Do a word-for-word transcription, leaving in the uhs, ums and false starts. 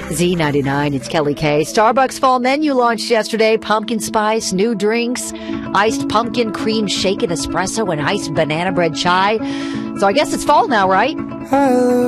Z ninety-nine, it's Kelly K. Starbucks fall menu launched yesterday. Pumpkin spice, new drinks, iced pumpkin cream shaken espresso, and iced banana bread chai. So I guess it's fall now, right?